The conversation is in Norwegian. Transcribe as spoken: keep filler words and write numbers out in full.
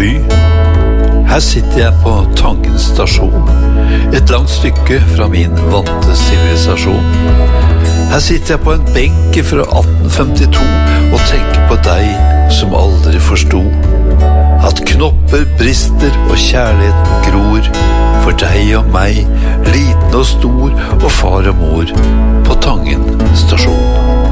by. Her sitter jeg på Tangen stasjon, et langt stykke fra min vante sivilisasjon. Her sitter jeg på en benk fra atten femtito og tenker på deg som aldri forstod at knopper brister og kjærligheten gror for deg og meg, liten og stor og far og mor på Tangen stasjon.